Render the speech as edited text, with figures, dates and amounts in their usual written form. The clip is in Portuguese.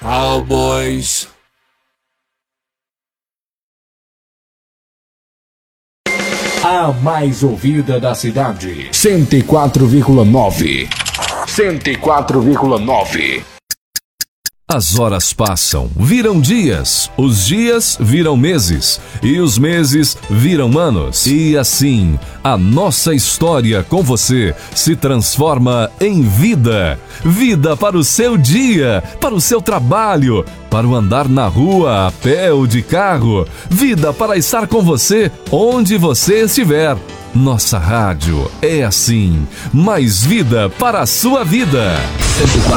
Cowboys. A mais ouvida da cidade. 104,9. 104,9. As horas passam, viram dias, os dias viram meses e os meses viram anos. E assim, a nossa história com você se transforma em vida. Vida para o seu dia, para o seu trabalho, para o andar na rua, a pé ou de carro. Vida para estar com você onde você estiver. Nossa rádio é assim, mais vida para a sua vida.